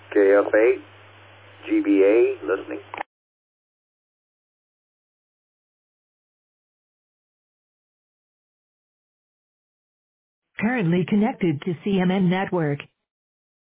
KF8, GBA, listening. Currently connected to CMN network.